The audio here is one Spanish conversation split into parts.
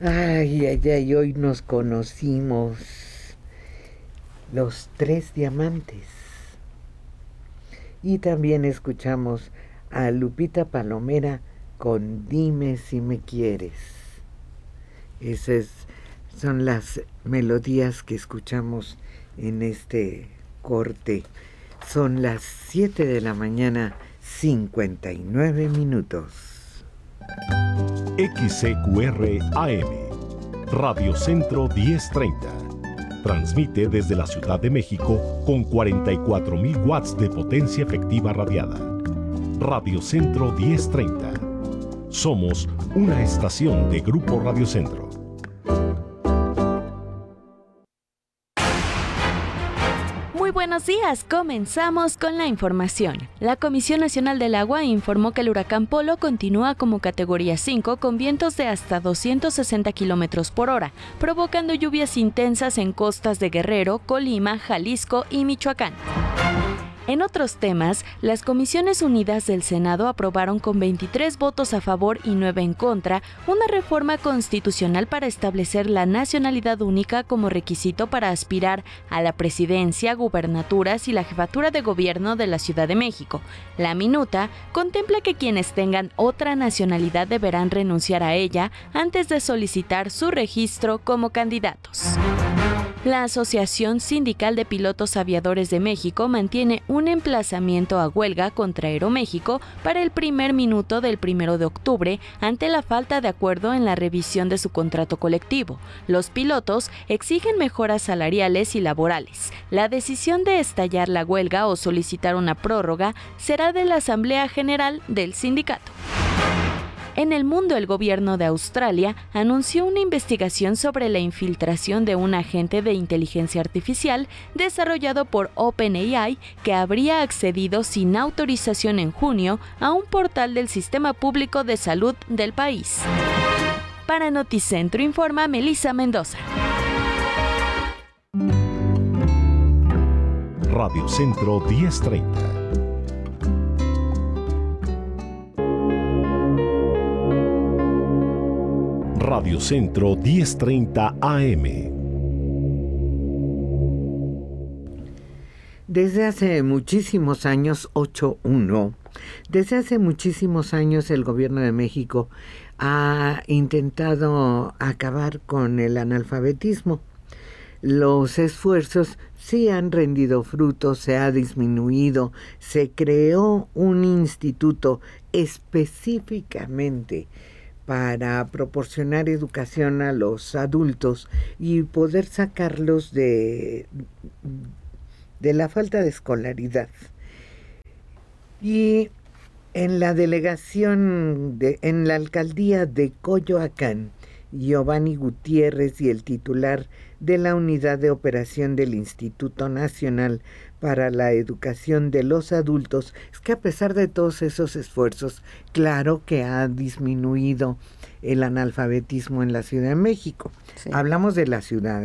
Ay, ay, ay, hoy nos conocimos los tres diamantes. Y también escuchamos a Lupita Palomera con Dime si me quieres. Esas son las melodías que escuchamos en este corte. Son las 7 de la mañana, 59 minutos. XCQR AM, Radio Centro 1030. Transmite desde la Ciudad de México con 44,000 watts de potencia efectiva radiada. Radio Centro 1030. Somos una estación de Grupo Radio Centro. Buenos días, comenzamos con la información. La Comisión Nacional del Agua informó que el huracán Polo continúa como categoría 5 con vientos de hasta 260 kilómetros por hora, provocando lluvias intensas en costas de Guerrero, Colima, Jalisco y Michoacán. En otros temas, las Comisiones Unidas del Senado aprobaron con 23 votos a favor y 9 en contra una reforma constitucional para establecer la nacionalidad única como requisito para aspirar a la presidencia, gubernaturas y la jefatura de gobierno de la Ciudad de México. La minuta contempla que quienes tengan otra nacionalidad deberán renunciar a ella antes de solicitar su registro como candidatos. La Asociación Sindical de Pilotos Aviadores de México mantiene un emplazamiento a huelga contra Aeroméxico para el primer minuto del 1 de octubre ante la falta de acuerdo en la revisión de su contrato colectivo. Los pilotos exigen mejoras salariales y laborales. La decisión de estallar la huelga o solicitar una prórroga será de la Asamblea General del sindicato. En el mundo, el gobierno de Australia anunció una investigación sobre la infiltración de un agente de inteligencia artificial desarrollado por OpenAI que habría accedido sin autorización en junio a un portal del Sistema Público de Salud del país. Para Noticentro informa Melissa Mendoza. Radio Centro 1030. Radio Centro 1030 AM. Desde hace muchísimos años, 8-1, desde hace muchísimos años el gobierno de México ha intentado acabar con el analfabetismo. Los esfuerzos sí han rendido frutos, se ha disminuido, se creó un instituto específicamente para proporcionar educación a los adultos y poder sacarlos de la falta de escolaridad. Y en la delegación, en la alcaldía de Coyoacán, Giovanni Gutiérrez y el titular de la unidad de operación del Instituto Nacional para la Educación de los Adultos, es que a pesar de todos esos esfuerzos, claro que ha disminuido el analfabetismo en la Ciudad de México. Sí. Hablamos de la ciudad,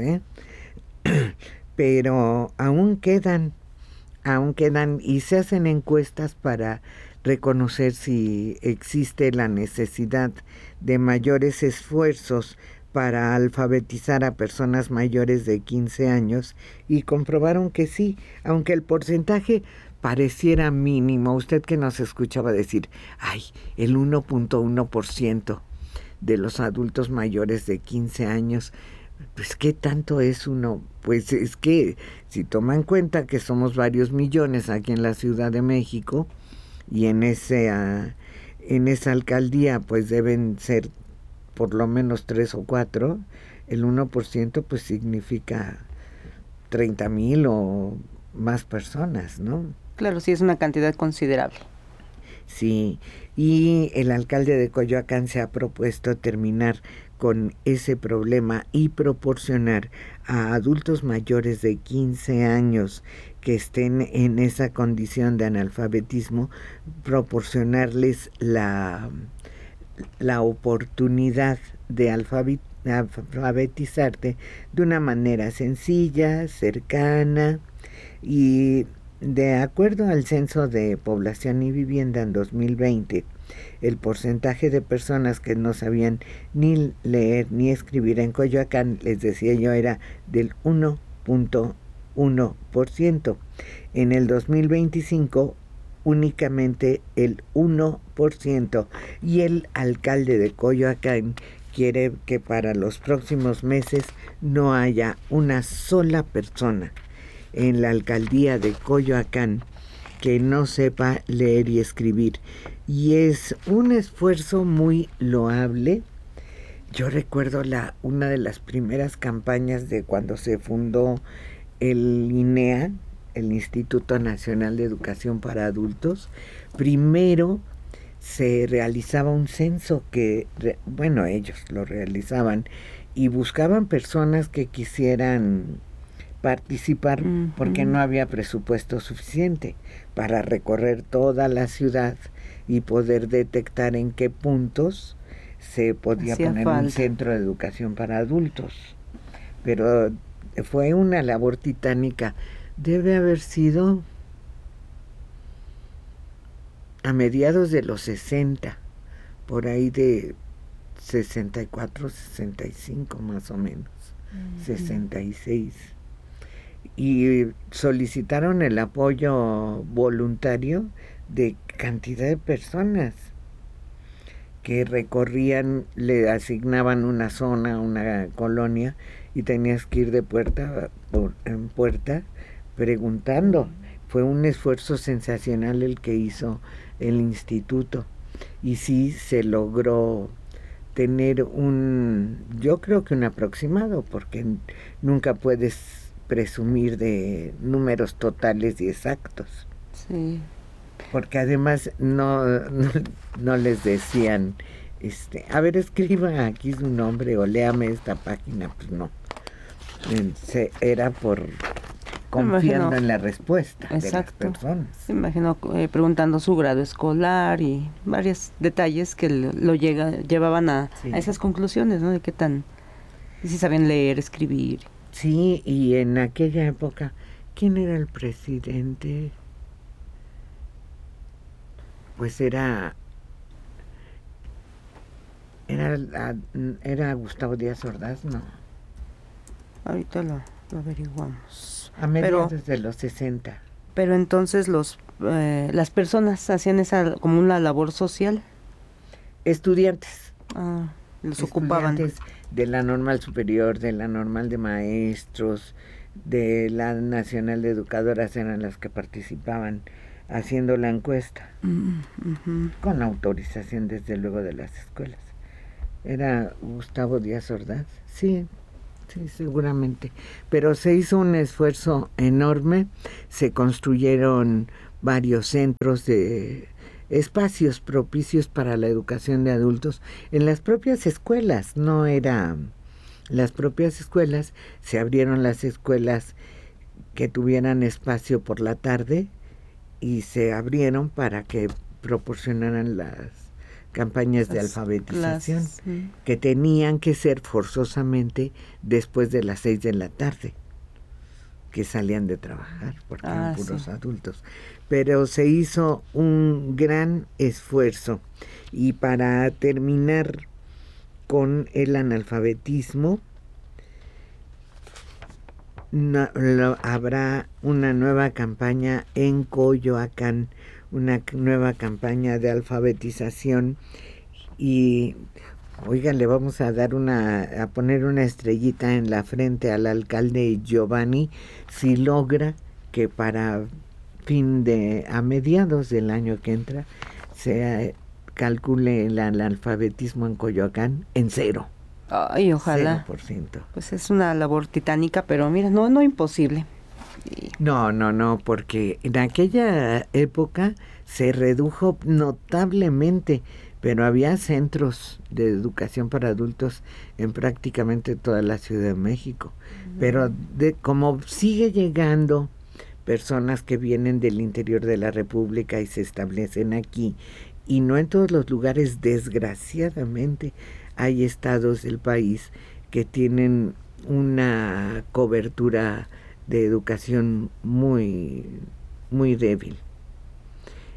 pero aún quedan y se hacen encuestas para reconocer si existe la necesidad de mayores esfuerzos para alfabetizar a personas mayores de 15 años y comprobaron que sí, aunque el porcentaje pareciera mínimo. Usted que nos escuchaba decir, ay, el 1.1% de los adultos mayores de 15 años, pues ¿qué tanto es uno? Pues es que si toma en cuenta que somos varios millones aquí en la Ciudad de México y en esa alcaldía pues deben ser por lo menos 3 o 4, el 1% pues significa 30,000 o más personas, ¿no? Claro, sí es una cantidad considerable. Sí, y el alcalde de Coyoacán se ha propuesto terminar con ese problema y proporcionar a adultos mayores de 15 años que estén en esa condición de analfabetismo, proporcionarles la oportunidad de alfabetizarte de una manera sencilla, cercana y de acuerdo al Censo de Población y Vivienda en 2020, el porcentaje de personas que no sabían ni leer ni escribir en Coyoacán, les decía yo, era del 1.1%. En el 2025 únicamente el 1%, y el alcalde de Coyoacán quiere que para los próximos meses no haya una sola persona en la alcaldía de Coyoacán que no sepa leer y escribir. Y es un esfuerzo muy loable. Yo recuerdo una de las primeras campañas de cuando se fundó el INEA, el Instituto Nacional de Educación para Adultos. Primero se realizaba un censo que, ellos lo realizaban y buscaban personas que quisieran participar, porque no había presupuesto suficiente para recorrer toda la ciudad y poder detectar en qué puntos se podía poner un centro de educación para adultos. Pero fue una labor titánica. Debe haber sido a mediados de los 60, por ahí de 64, 65 más o menos, 66. Y solicitaron el apoyo voluntario de cantidad de personas que recorrían, le asignaban una zona, una colonia, y tenías que ir de puerta en puerta preguntando. Fue un esfuerzo sensacional el que hizo el instituto, y sí se logró tener yo creo que un aproximado, porque nunca puedes presumir de números totales y exactos. Sí. Porque además no les decían, a ver, escriba aquí su nombre o léame esta página, pues no. Era por confiando en la respuesta de las personas. Me imagino preguntando su grado escolar y varios detalles que llevaban a esas conclusiones, ¿no? De qué tan, si sabían leer, escribir. Sí, y en aquella época, ¿quién era el presidente? Pues era Gustavo Díaz Ordaz, ¿no? Ahorita lo averiguamos. A mediados de los 60. Pero entonces las personas hacían esa como una labor social. Estudiantes. Los ocupaban. De la Normal Superior, de la Normal de Maestros, de la Nacional de Educadoras, eran las que participaban haciendo la encuesta, con autorización desde luego de las escuelas. ¿Era Gustavo Díaz Ordaz? Sí, seguramente. Pero se hizo un esfuerzo enorme, se construyeron varios centros de espacios propicios para la educación de adultos en las propias escuelas. Las propias escuelas, se abrieron las escuelas que tuvieran espacio por la tarde, y se abrieron para que proporcionaran las campañas de alfabetización, que tenían que ser forzosamente después de las 6 de la tarde, que salían de trabajar, porque eran puros adultos. Pero se hizo un gran esfuerzo. Y para terminar con el analfabetismo, habrá una nueva campaña en Coyoacán, una nueva campaña de alfabetización. Y oigan, le vamos a poner una estrellita en la frente al alcalde Giovanni si logra que para a mediados del año que entra se calcule el analfabetismo en Coyoacán en 0. Ay, ojalá. 0%. Pues es una labor titánica, pero mira, no imposible. No, porque en aquella época se redujo notablemente, pero había centros de educación para adultos en prácticamente toda la Ciudad de México. Pero como sigue llegando personas que vienen del interior de la República y se establecen aquí, y no en todos los lugares, desgraciadamente, hay estados del país que tienen una cobertura de educación muy, muy débil.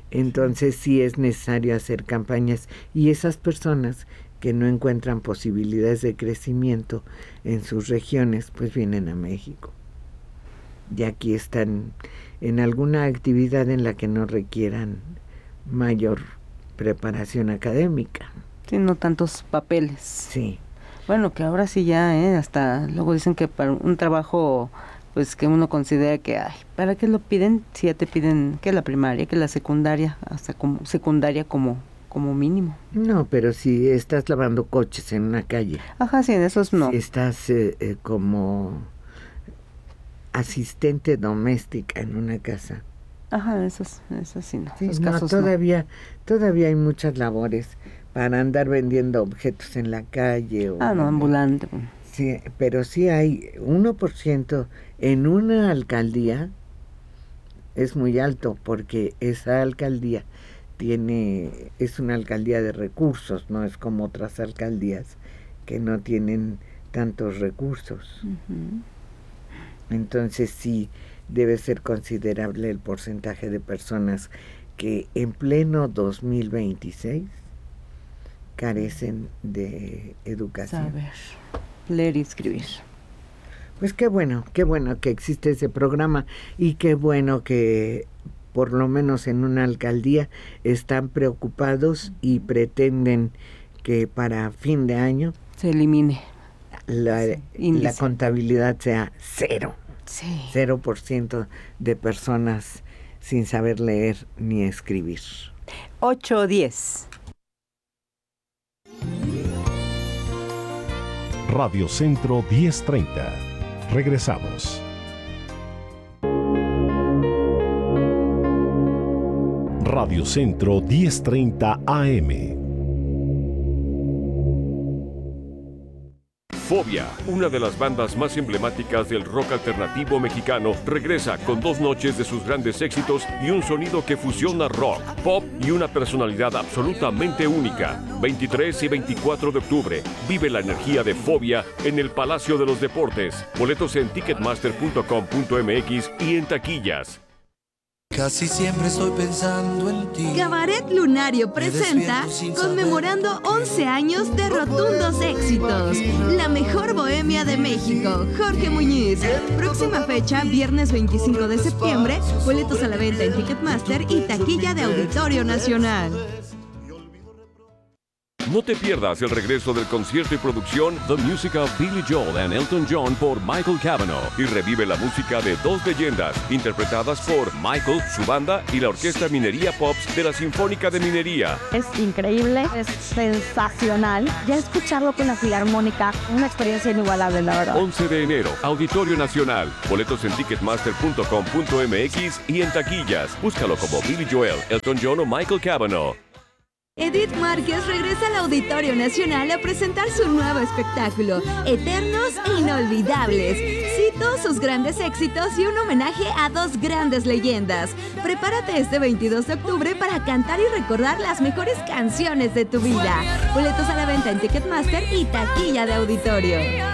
Entonces sí es necesario hacer campañas, y esas personas que no encuentran posibilidades de crecimiento en sus regiones, pues vienen a México. Y aquí están en alguna actividad en la que no requieran mayor preparación académica. Sí, no tantos papeles. Sí. Bueno, que ahora sí ya, hasta luego dicen que para un trabajo, pues que uno considera que, ay, ¿para qué lo piden? Si ya te piden que la primaria, que la secundaria, hasta como secundaria como mínimo. No, pero si estás lavando coches en una calle. Ajá, sí, en esos no. Si estás como asistente doméstica en una casa. Ajá, esos sí no. Sí, esos no, casos todavía hay muchas labores para andar vendiendo objetos en la calle. No, ambulante. Sí, pero sí hay 1% en una alcaldía, es muy alto, porque esa alcaldía es una alcaldía de recursos, no es como otras alcaldías que no tienen tantos recursos. Uh-huh. Entonces sí debe ser considerable el porcentaje de personas que en pleno 2026 carecen de educación. Saber leer y escribir. Pues qué bueno que existe ese programa, y qué bueno que por lo menos en una alcaldía están preocupados y pretenden que para fin de año se elimine la contabilidad sea 0. Sí. 0% de personas sin saber leer ni escribir. 8:10. Radio Centro 1030. Regresamos. Radio Centro 1030 AM. Fobia, una de las bandas más emblemáticas del rock alternativo mexicano, regresa con 2 noches de sus grandes éxitos y un sonido que fusiona rock, pop y una personalidad absolutamente única. 23 y 24 de octubre, vive la energía de Fobia en el Palacio de los Deportes. Boletos en ticketmaster.com.mx y en taquillas. Casi siempre estoy pensando en ti. Cabaret Lunario presenta conmemorando 11 años de rotundos éxitos. La mejor bohemia de México, Jorge Muñiz. Próxima fecha, viernes 25 de septiembre. Boletos a la venta en Ticketmaster y taquilla de Auditorio Nacional. No te pierdas el regreso del concierto y producción The Music of Billy Joel and Elton John por Michael Cavanaugh, y revive la música de 2 leyendas interpretadas por Michael, su banda y la Orquesta Minería Pops de la Sinfónica de Minería. Es increíble, es sensacional. Ya escucharlo con la Filarmónica, una experiencia inigualable, la verdad. 11 de enero, Auditorio Nacional. Boletos en ticketmaster.com.mx y en taquillas. Búscalo como Billy Joel, Elton John o Michael Cavanaugh. Edith Márquez regresa al Auditorio Nacional a presentar su nuevo espectáculo, Eternos e Inolvidables. Cito sus grandes éxitos y un homenaje a 2 grandes leyendas. Prepárate este 22 de octubre para cantar y recordar las mejores canciones de tu vida. Boletos a la venta en Ticketmaster y taquilla de Auditorio.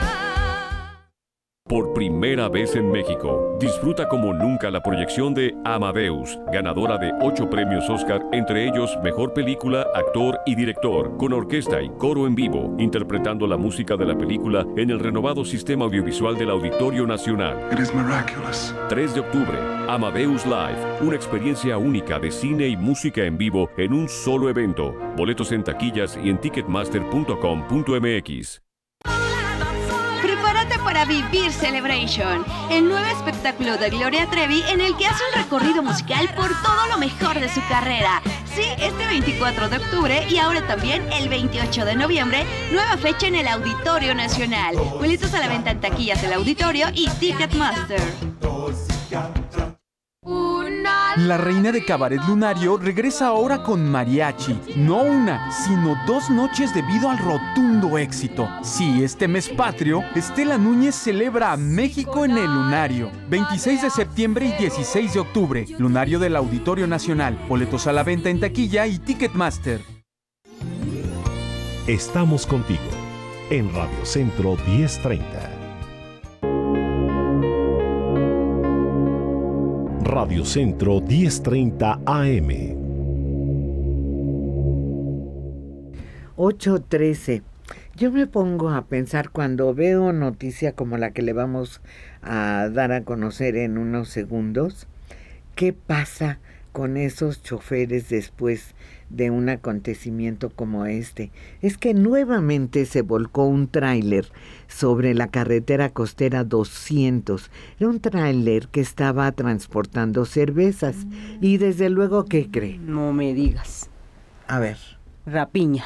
Por primera vez en México, disfruta como nunca la proyección de Amadeus, ganadora de 8 premios Oscar, entre ellos Mejor Película, Actor y Director, con orquesta y coro en vivo, interpretando la música de la película en el renovado sistema audiovisual del Auditorio Nacional. 3 de octubre, Amadeus Live, una experiencia única de cine y música en vivo en un solo evento. Boletos en taquillas y en ticketmaster.com.mx. Prepárate para vivir Celebration, el nuevo espectáculo de Gloria Trevi en el que hace un recorrido musical por todo lo mejor de su carrera. Sí, este 24 de octubre y ahora también el 28 de noviembre, nueva fecha en el Auditorio Nacional. Boletos a la venta en taquillas del Auditorio y Ticketmaster. La reina de Cabaret Lunario regresa ahora con mariachi. No una, sino 2 noches debido al rotundo éxito. Sí, este mes patrio, Estela Núñez celebra a México en el Lunario. 26 de septiembre y 16 de octubre. Lunario del Auditorio Nacional. Boletos a la venta en taquilla y Ticketmaster. Estamos contigo en Radio Centro 1030. Radio Centro 1030 AM. 8:13. Yo me pongo a pensar cuando veo noticia como la que le vamos a dar a conocer en unos segundos, ¿qué pasa con esos choferes después de un acontecimiento como este? Es que nuevamente se volcó un tráiler sobre la carretera costera 200. Era un tráiler que estaba transportando cervezas. Y desde luego, ¿qué cree? No me digas. A ver. Rapiña.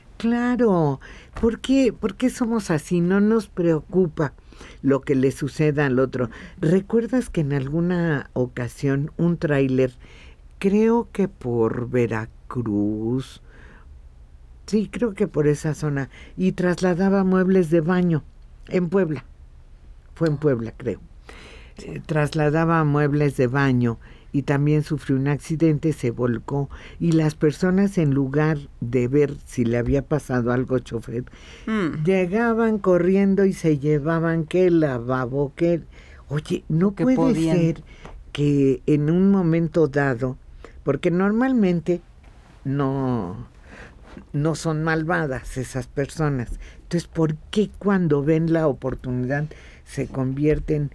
Claro. ¿Por qué somos así? No nos preocupa lo que le suceda al otro. ¿Recuerdas que en alguna ocasión un tráiler, creo que por Veracruz, sí, creo que por esa zona, y trasladaba muebles de baño en Puebla? Fue en Puebla, creo. Trasladaba muebles de baño y también sufrió un accidente, se volcó, y las personas, en lugar de ver si le había pasado algo al chofer, llegaban corriendo y se llevaban que el lavabo, que... Oye, no puede ser que en un momento dado, porque normalmente no son malvadas esas personas, entonces ¿por qué cuando ven la oportunidad se convierten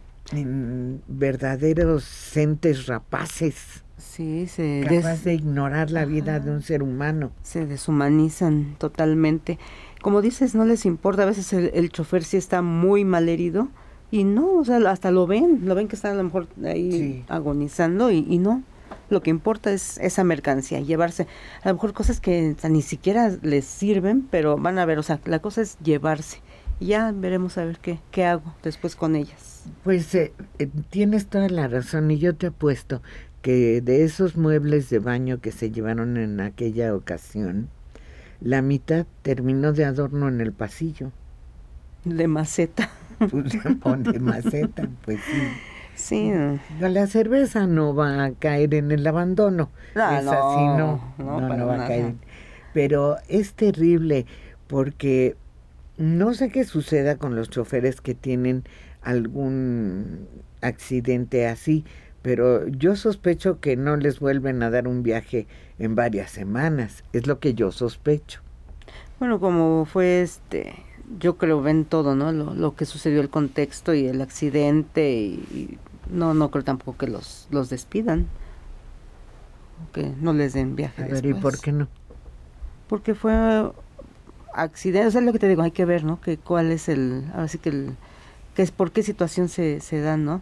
en verdaderos entes rapaces? Sí, capaz de ignorar la vida de un ser humano. Se deshumanizan totalmente. Como dices, no les importa. A veces el chofer sí está muy mal herido y no, o sea, hasta lo ven que está a lo mejor ahí agonizando y no. Lo que importa es esa mercancía, llevarse a lo mejor cosas que ni siquiera les sirven, pero van a ver, o sea, la cosa es llevarse. Y ya veremos a ver qué hago después con ellas. Pues tienes toda la razón, y yo te apuesto que de esos muebles de baño que se llevaron en aquella ocasión, la mitad terminó de adorno en el pasillo. De maceta. De maceta, pues sí. Sí. La cerveza no va a caer en el abandono. No va a caer. Pero es terrible porque no sé qué suceda con los choferes que tienen algún accidente así, pero yo sospecho que no les vuelven a dar un viaje en varias semanas. Es lo que yo sospecho. Bueno, como fue yo creo ven todo, ¿no? Lo que sucedió, el contexto y el accidente, y no creo tampoco que los despidan, que no les den viaje después. ¿Y por qué no? Porque fue accidente, o sea, es lo que te digo, hay que ver, ¿no? Que cuál es así que es por qué situación se da, ¿no?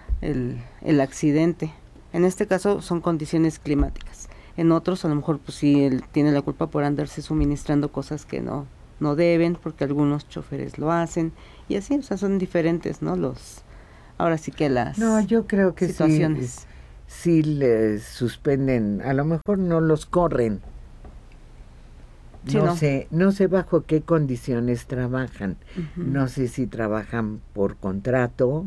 El accidente. En este caso son condiciones climáticas. En otros a lo mejor pues sí él tiene la culpa por andarse suministrando cosas que no deben, porque algunos choferes lo hacen, y así, o sea, son diferentes, ¿no? Ahora sí que las yo creo que situaciones. Sí les suspenden, a lo mejor no los corren. No sé bajo qué condiciones trabajan. Uh-huh. No sé si trabajan por contrato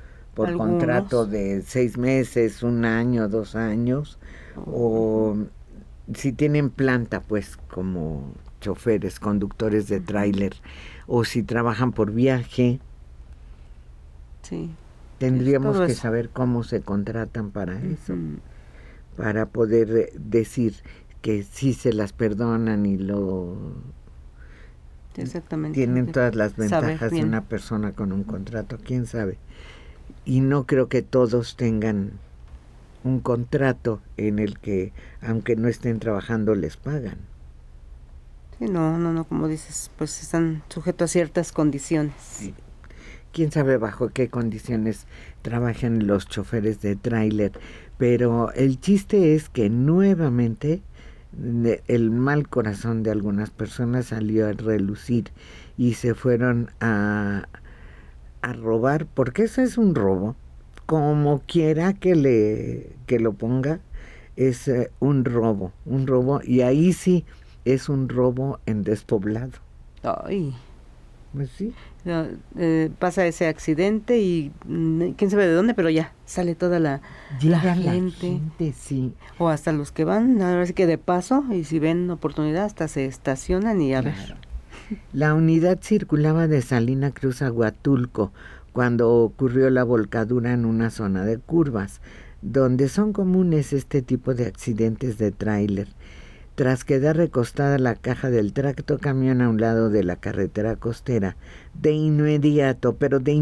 de 6 meses, 1 año, 2 años, o si tienen planta, pues como choferes, conductores de tráiler, o si trabajan por viaje. Sí. Tendríamos que saber cómo se contratan para eso, para poder decir que sí se las perdonan y exactamente, tienen todas las ventajas de una persona con un contrato, quién sabe. Y no creo que todos tengan un contrato en el que, aunque no estén trabajando, les pagan. Sí, no, como dices, pues están sujetos a ciertas condiciones. Sí. Quién sabe bajo qué condiciones trabajan los choferes de tráiler, pero el chiste es que nuevamente el mal corazón de algunas personas salió a relucir y se fueron a robar, porque eso es un robo, como quiera que lo ponga, es un robo, y ahí sí es un robo en despoblado. Ay. Pues sí. Pasa ese accidente y quién sabe de dónde, pero ya sale toda la gente, sí. O hasta los que van, ahora sí que de paso, y si ven oportunidad hasta se estacionan y a ver. La unidad circulaba de Salina Cruz a Huatulco cuando ocurrió la volcadura en una zona de curvas, donde son comunes este tipo de accidentes de tráiler. Tras quedar recostada la caja del tractocamión a un lado de la carretera costera, de inmediato,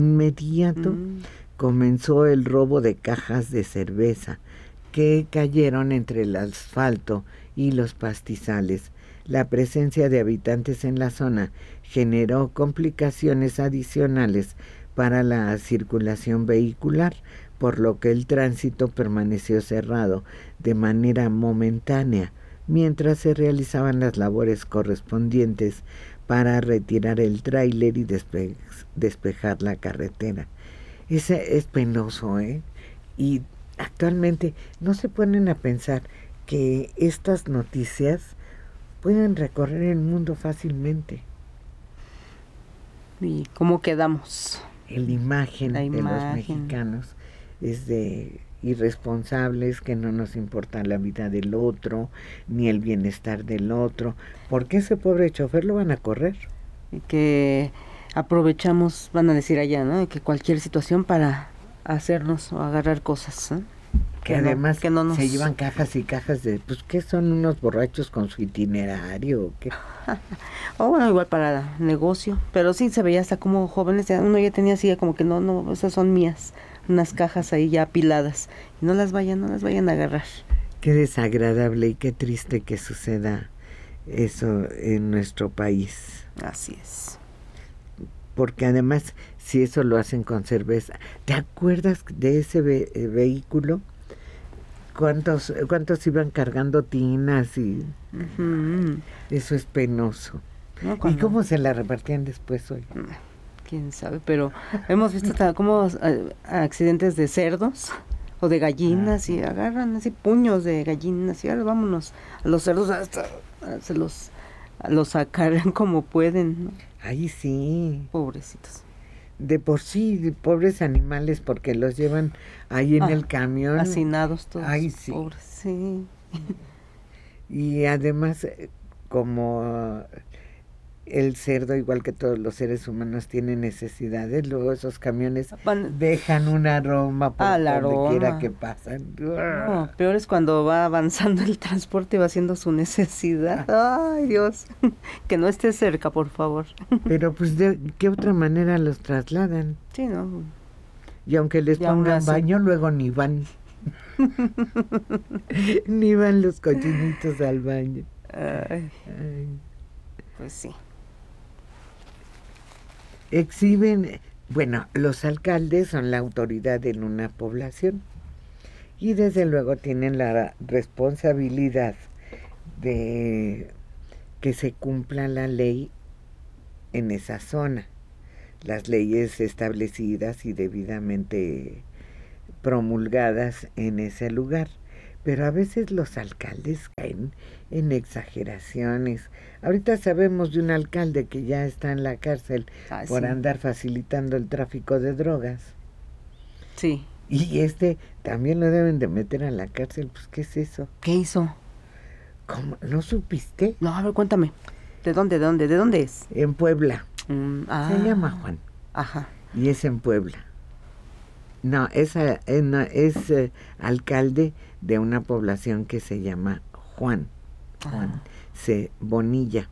comenzó el robo de cajas de cerveza que cayeron entre el asfalto y los pastizales. La presencia de habitantes en la zona generó complicaciones adicionales para la circulación vehicular, por lo que el tránsito permaneció cerrado de manera momentánea mientras se realizaban las labores correspondientes para retirar el tráiler y despejar la carretera. Ese es penoso, Y actualmente no se ponen a pensar que estas noticias pueden recorrer el mundo fácilmente. ¿Y cómo quedamos? La imagen de los mexicanos es de irresponsables, que no nos importa la vida del otro, ni el bienestar del otro. ¿Por qué ese pobre chofer lo van a correr? Y que aprovechamos, van a decir allá, ¿no? Que cualquier situación para hacernos o agarrar cosas, ¿eh? Que además se llevan cajas y cajas de, pues, ¿qué son unos borrachos con su itinerario o qué? O bueno, igual para negocio, pero sí se veía hasta como jóvenes, uno ya tenía así como que no, esas son mías, unas cajas ahí ya apiladas, y no las vayan a agarrar. Qué desagradable y qué triste que suceda eso en nuestro país. Así es. Porque además, si eso lo hacen con cerveza, ¿te acuerdas de ese vehículo? ¿Cuántos iban cargando tinas? Y eso es penoso. No, ¿y cómo se la repartían después hoy? Quién sabe, pero hemos visto hasta como accidentes de cerdos o de gallinas y agarran así puños de gallinas y ahora vámonos a los cerdos, hasta se los sacarán como pueden, ¿no? Ay, sí. Pobrecitos. De por sí, pobres animales, porque los llevan ahí en el camión. Hacinados todos. Ay, sí. Pobres, sí. Y además, como el cerdo, igual que todos los seres humanos, tiene necesidades, luego esos camiones dejan un aroma por donde quiera que pasan. No, peor es cuando va avanzando el transporte y va haciendo su necesidad. Ay, Dios, que no esté cerca, por favor. Pero pues, ¿de qué otra manera los trasladan? Sí, ¿no? Y aunque les pongan baño, luego ni van. Ni van los cochinitos al baño. Ay. Pues sí. Exhiben, bueno, los alcaldes son la autoridad en una población y desde luego tienen la responsabilidad de que se cumpla la ley en esa zona, las leyes establecidas y debidamente promulgadas en ese lugar. Pero a veces los alcaldes caen en exageraciones. Ahorita sabemos de un alcalde que ya está en la cárcel por andar facilitando el tráfico de drogas. Sí. Y también lo deben de meter a la cárcel. Pues, ¿qué es eso? ¿Qué hizo? ¿Cómo? ¿No supiste? No, a ver, cuéntame. ¿De dónde es? En Puebla. Se llama Juan. Ajá. Y es en Puebla. No, es alcalde de una población que se llama Juan Bonilla.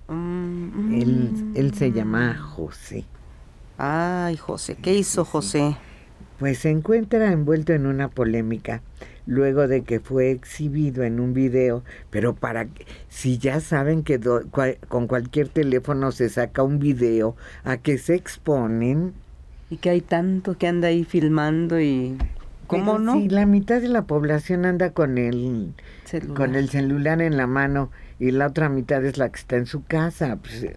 Él se llama José. Ay, José, ¿qué hizo José? Pues se encuentra envuelto en una polémica luego de que fue exhibido en un video, pero si ya saben que con cualquier teléfono se saca un video, ¿a qué se exponen? Y que hay tanto que anda ahí filmando y... ¿Cómo no? Sí, la mitad de la población anda con el celular en la mano y la otra mitad es la que está en su casa.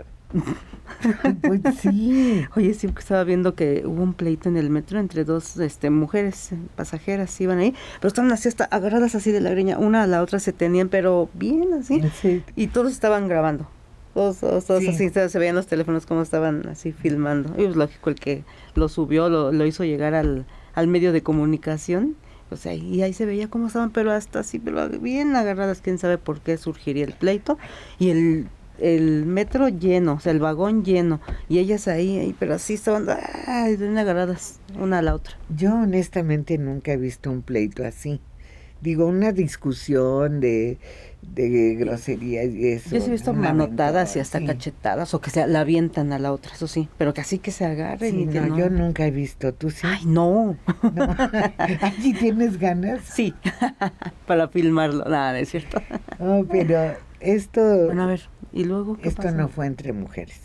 Pues sí. Oye, sí, estaba viendo que hubo un pleito en el metro entre dos mujeres pasajeras, iban ahí, pero estaban así hasta agarradas así de la greña, una a la otra se tenían, pero bien así, sí. Y todos estaban grabando. Todos sí. Así se veían los teléfonos como estaban así filmando. Y pues lógico, el que lo subió lo hizo llegar al medio de comunicación, o sea, y ahí se veía cómo estaban, pero hasta así, pero bien agarradas, quién sabe por qué surgiría el pleito, y el metro lleno, o sea, el vagón lleno, y ellas ahí, pero así estaban, bien agarradas una a la otra. Yo honestamente nunca he visto un pleito así. digo, una discusión de groserías y eso. Yo sí he visto manotadas y hasta cachetadas, o que la avientan a la otra, eso sí, pero que así que se agarren. Sí, y no, yo nunca he visto, ¿tú sí? Ay, no. ¿Allí tienes ganas? Sí, para filmarlo, nada, es cierto. No, pero esto... Bueno, a ver, ¿y luego qué esto pasó? no fue entre mujeres,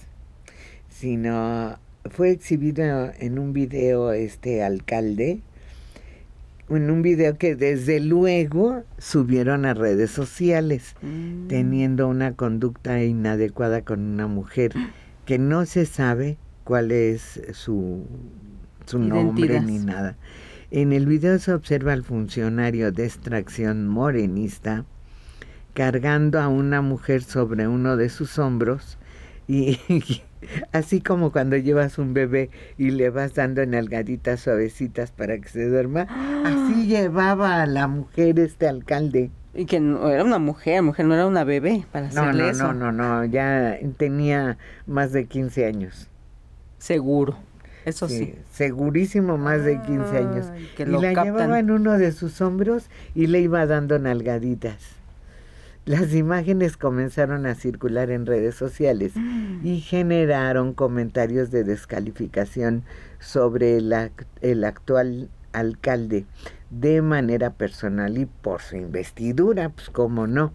sino fue exhibido en un video alcalde, en un video que desde luego subieron a redes sociales, teniendo una conducta inadecuada con una mujer que no se sabe cuál es su nombre ni nada. En el video se observa al funcionario de extracción morenista cargando a una mujer sobre uno de sus hombros y así como cuando llevas un bebé y le vas dando nalgaditas suavecitas para que se duerma, así llevaba a la mujer alcalde. Y que no, era una mujer no era una bebé para hacerle eso. No, ya tenía más de 15 años. Seguro, eso sí. Segurísimo más de 15 años. Que y lo la captan. llevaba en uno de sus hombros y le iba dando nalgaditas. Las imágenes comenzaron a circular en redes sociales y generaron comentarios de descalificación sobre el actual alcalde de manera personal y por su investidura, pues cómo no.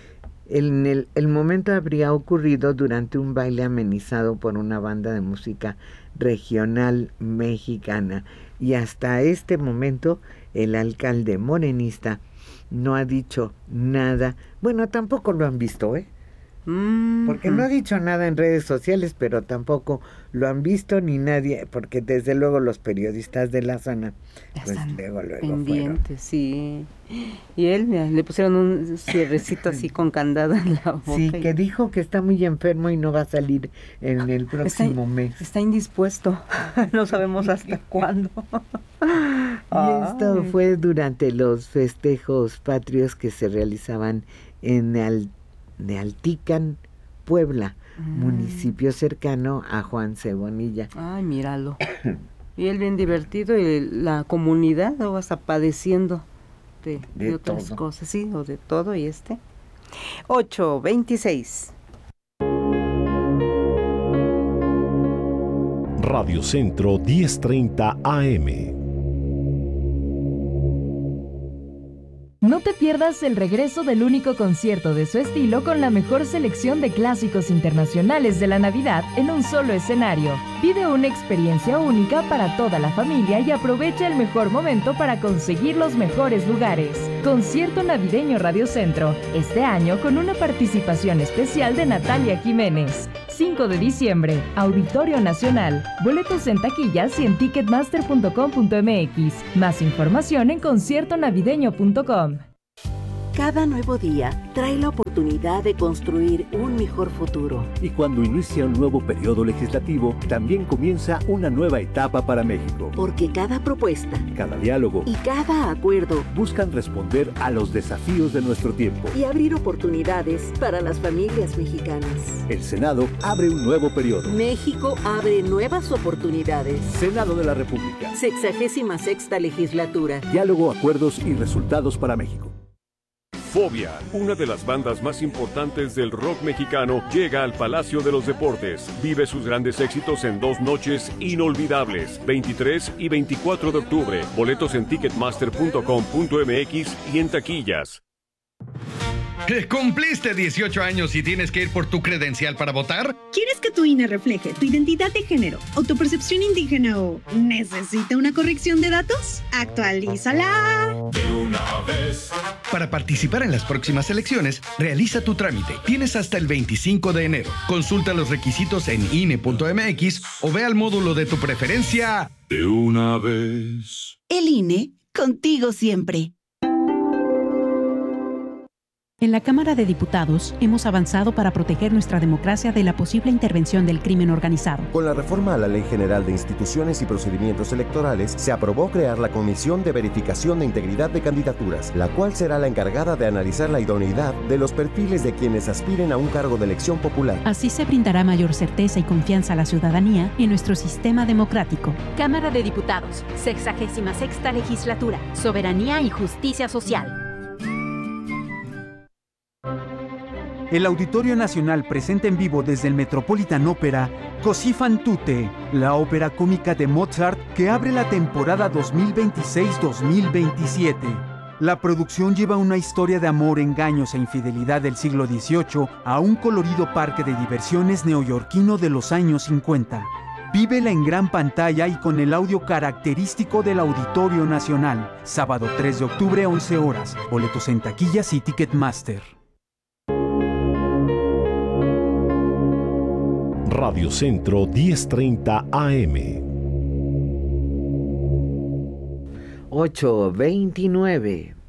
El momento habría ocurrido durante un baile amenizado por una banda de música regional mexicana y hasta este momento el alcalde morenista no ha dicho nada. Bueno, tampoco lo han visto, porque no ha dicho nada en redes sociales, pero tampoco lo han visto ni nadie, porque desde luego los periodistas de la zona ya pues están luego pendientes, sí. Y él, mira, le pusieron un cierrecito así con candado en la boca. Sí, que dijo que está muy enfermo y no va a salir en el próximo mes. Está indispuesto, no sabemos hasta cuándo. Y esto fue durante los festejos patrios que se realizaban en Altican, Puebla, municipio cercano a Juan Cebonilla. Ay, míralo. Y él bien divertido y la comunidad luego hasta padeciendo de otras todo. cosas, sí, o de todo y 8:26. Radio Centro 1030 AM. No te pierdas el regreso del único concierto de su estilo con la mejor selección de clásicos internacionales de la Navidad en un solo escenario. Vive una experiencia única para toda la familia y aprovecha el mejor momento para conseguir los mejores lugares. Concierto navideño Radio Centro, este año con una participación especial de Natalia Jiménez. 5 de diciembre, Auditorio Nacional. Boletos en taquillas y en ticketmaster.com.mx. Más información en conciertonavideño.com. Cada nuevo día trae la oportunidad de construir un mejor futuro. Y cuando inicia un nuevo periodo legislativo, también comienza una nueva etapa para México. Porque cada propuesta, cada diálogo y cada acuerdo buscan responder a los desafíos de nuestro tiempo y abrir oportunidades para las familias mexicanas. El Senado abre un nuevo periodo. México abre nuevas oportunidades. Senado de la República. 66ª legislatura. Diálogo, acuerdos y resultados para México. Fobia, una de las bandas más importantes del rock mexicano, llega al Palacio de los Deportes. Vive sus grandes éxitos en 2 noches inolvidables, 23 y 24 de octubre. Boletos en ticketmaster.com.mx y en taquillas. ¿Cumpliste 18 años y tienes que ir por tu credencial para votar? ¿Quieres que tu INE refleje tu identidad de género o tu percepción indígena o necesita una corrección de datos? ¡Actualízala! De una vez. Para participar en las próximas elecciones, realiza tu trámite. Tienes hasta el 25 de enero. Consulta los requisitos en INE.mx o ve al módulo de tu preferencia. De una vez. El INE, contigo siempre. En la Cámara de Diputados hemos avanzado para proteger nuestra democracia de la posible intervención del crimen organizado. Con la reforma a la Ley General de Instituciones y Procedimientos Electorales, se aprobó crear la Comisión de Verificación de Integridad de Candidaturas, la cual será la encargada de analizar la idoneidad de los perfiles de quienes aspiren a un cargo de elección popular. Así se brindará mayor certeza y confianza a la ciudadanía en nuestro sistema democrático. Cámara de Diputados, 66ª Legislatura, Soberanía y Justicia Social. el Auditorio Nacional presenta en vivo desde el Metropolitan Opera Così fan tutte, la ópera cómica de Mozart que abre la temporada 2026-2027. La producción lleva una historia de amor, engaños e infidelidad del siglo XVIII a un colorido parque de diversiones neoyorquino de los años 50. Vívela en gran pantalla y con el audio característico del Auditorio Nacional. Sábado 3 de octubre, 11 horas. Boletos en taquillas y Ticketmaster. Radio Centro 1030 AM. 8:29.